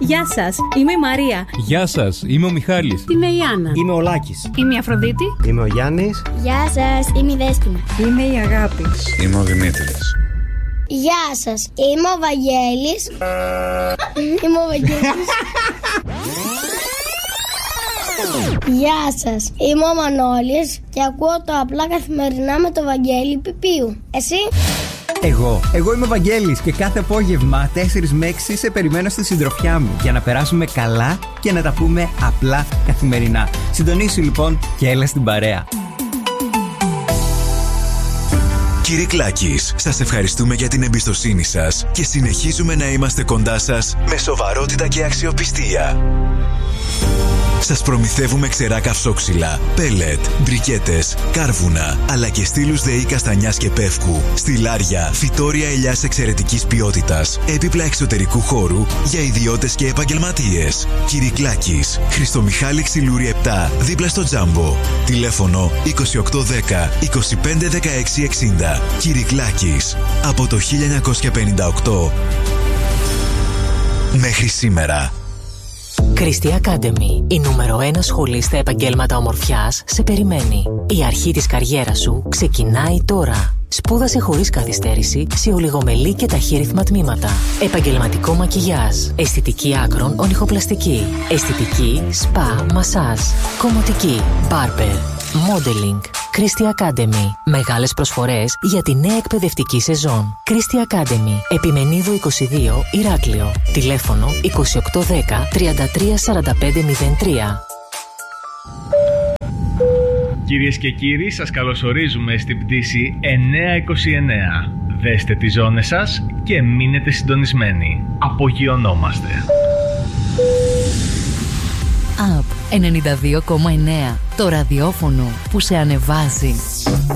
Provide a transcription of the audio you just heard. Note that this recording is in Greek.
Γεια σας, είμαι η Μαρία. Γεια σας, είμαι ο Μιχάλης. Είμαι η Άννα. Είμαι ο Λάκης. Είμαι η Αφροδίτη. Είμαι ο Γιάννης. Γεια σας, είμαι η Δέσποινα. Είμαι η Αγάπη. Είμαι ο Δημήτρης. Γεια σας, είμαι ο Βαγγέλης. Είμαι ο Βαγγέλης. Γεια σας, είμαι ο Μανώλης και ακούω το Απλά Καθημερινά με το Βαγγέλη Πιπίου. Εσύ? Εγώ είμαι ο Βαγγέλης και κάθε απόγευμα 4 με 6 σε περιμένω στη συντροφιά μου για να περάσουμε καλά και να τα πούμε απλά καθημερινά. Συντονίσου λοιπόν και έλα στην παρέα. Κυρικλάκης, σας ευχαριστούμε για την εμπιστοσύνη σας και συνεχίζουμε να είμαστε κοντά σας με σοβαρότητα και αξιοπιστία. Σας προμηθεύουμε ξερά καυσόξυλα, πέλετ, μπρικέτες, κάρβουνα, αλλά και στήλους ΔΕΗ καστανιάς και πεύκου, στυλάρια, φυτόρια ελιάς εξαιρετικής ποιότητας, έπιπλα εξωτερικού χώρου για ιδιώτες και επαγγελματίες. Κυρικλάκης, Χριστομιχάλη Ξυλούρη 7, δίπλα στο Τζάμπο. Τηλέφωνο 2810 25 16 60. Κυρικλάκης, από το 1958 μέχρι σήμερα. Christie Academy, η νούμερο 1 σχολή στα επαγγέλματα ομορφιάς, σε περιμένει. Η αρχή της καριέρας σου ξεκινάει τώρα. Σπούδασε χωρίς καθυστέρηση σε ολιγομελή και ταχύρυθμα τμήματα. Επαγγελματικό μακιγιάζ, αισθητική άκρων ονυχοπλαστική, αισθητική, σπα, μασάζ, κομμωτική, μπάρμπερ, modeling. Christie Academy. Μεγάλες προσφορές για τη νέα εκπαιδευτική σεζόν. Christie Academy. Επιμενίδου 22, Ηράκλειο. Τηλέφωνο 2810 334503. Κυρίες και κύριοι, σας καλωσορίζουμε στην πτήση 929. Δέστε τις ζώνες σας και μείνετε συντονισμένοι. Απογειωνόμαστε. Up 92,9. Το ραδιόφωνο που σε ανεβάζει.